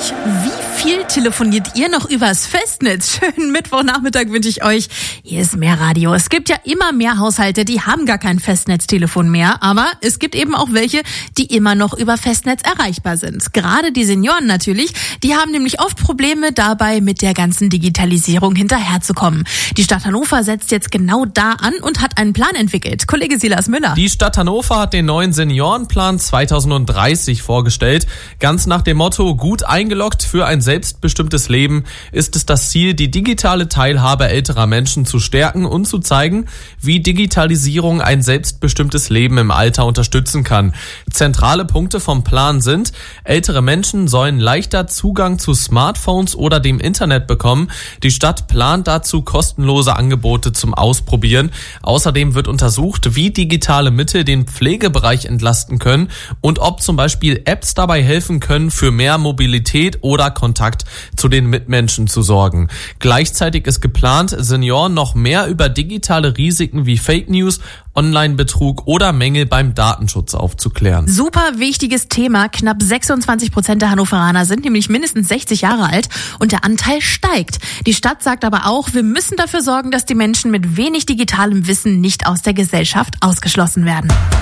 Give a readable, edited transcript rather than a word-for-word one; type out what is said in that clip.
Wie viel telefoniert ihr noch übers Festnetz? Schönen Mittwochnachmittag wünsche ich euch. Hier ist mehr Radio. Es gibt ja immer mehr Haushalte, die haben gar kein Festnetztelefon mehr. Aber es gibt eben auch welche, die immer noch über Festnetz erreichbar sind. Gerade die Senioren natürlich. Die haben nämlich oft Probleme dabei, mit der ganzen Digitalisierung hinterherzukommen. Die Stadt Hannover setzt jetzt genau da an und hat einen Plan entwickelt. Kollege Silas Müller. Die Stadt Hannover hat den neuen Seniorenplan 2030 vorgestellt. Ganz nach dem Motto, gut eingeloggt für ein selbstbestimmtes Leben, ist es das Ziel, die digitale Teilhabe älterer Menschen zu stärken und zu zeigen, wie Digitalisierung ein selbstbestimmtes Leben im Alter unterstützen kann. Zentrale Punkte vom Plan sind: ältere Menschen sollen leichter Zugang zu Smartphones oder dem Internet bekommen. Die Stadt plant dazu kostenlose Angebote zum Ausprobieren. Außerdem wird untersucht, wie digitale Mittel den Pflegebereich entlasten können und ob zum Beispiel Apps dabei helfen können, für mehr Mobilität oder Kontakt zu den Mitmenschen zu sorgen. Gleichzeitig ist geplant, Senioren noch mehr über digitale Risiken wie Fake News, Online-Betrug oder Mängel beim Datenschutz aufzuklären. Super wichtiges Thema. Knapp 26% der Hannoveraner sind nämlich mindestens 60 Jahre alt und der Anteil steigt. Die Stadt sagt aber auch, wir müssen dafür sorgen, dass die Menschen mit wenig digitalem Wissen nicht aus der Gesellschaft ausgeschlossen werden.